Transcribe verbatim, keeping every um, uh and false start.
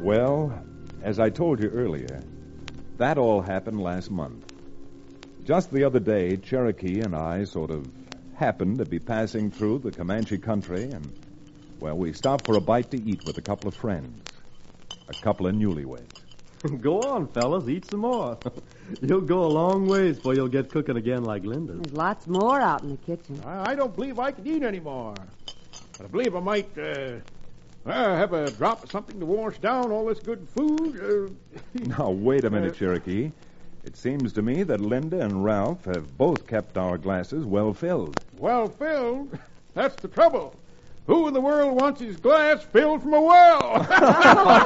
Well, as I told you earlier, that all happened last month. Just the other day, Cherokee and I sort of happened to be passing through the Comanche country, and, well, we stopped for a bite to eat with a couple of friends. A couple of newlyweds. Go on, fellas, eat some more. You'll go a long ways before you'll get cooking again like Linda. There's lots more out in the kitchen. I, I don't believe I can eat anymore. But I believe I might uh, uh, have a drop of something to wash down all this good food. Uh, Now, wait a minute, Cherokee. It seems to me that Linda and Ralph have both kept our glasses well filled. Well filled? That's the trouble. Who in the world wants his glass filled from a well?